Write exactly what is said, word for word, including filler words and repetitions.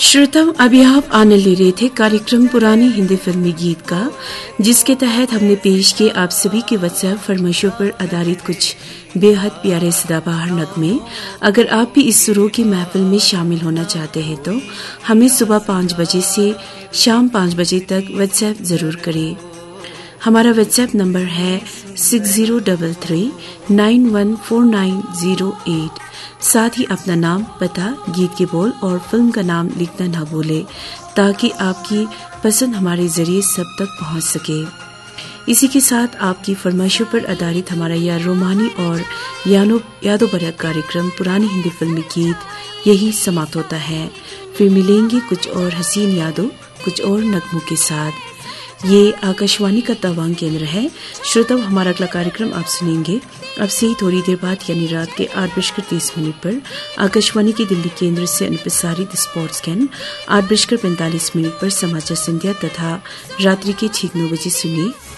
श्रोताओं, अभी आप आनंद ले रहे थे कार्यक्रम पुरानी हिंदी फिल्मी गीत का, जिसके तहत हमने पेश किए आप सभी के व्हाट्सएप फरमाइशों पर आधारित कुछ बेहद प्यारे सदाबहार नगमे। अगर आप भी इस सुरों की महफिल में शामिल होना चाहते हैं तो हमें सुबह पाँच बजे से शाम पाँच बजे तक व्हाट्सएप जरूर करें। हमारा व्हाट्सएप नंबर है six zero double three nine one four nine zero eight. साथ ही अपना नाम, पता, गीत के बोल और फिल्म का नाम लिखना ना भूले, ताकि आपकी पसंद हमारे जरिए सब तक पहुंच सके। इसी के साथ आपकी फरमाइशों पर आधारित हमारा यह रोमानी और यानो यादों भरा कार्यक्रम पुरानी हिंदी फिल्मी गीत यही समाप्त होता है। फिर मिलेंगे कुछ और हसीन यादों, कुछ और नगमों के साथ। ये आकाशवाणी का तवांग केंद्र है। श्रोताओं, हमारा अगला कार्यक्रम आप सुनेंगे अब से ही थोड़ी देर बाद, यानी रात के आठ बजकर तीस मिनट पर आकाशवाणी के दिल्ली केंद्र से अनुप्रसारित स्पोर्ट्स कैन, आठ बजकर पैंतालीस मिनट पर समाचार संध्या तथा रात्रि के ठीक नौ बजे सुनिए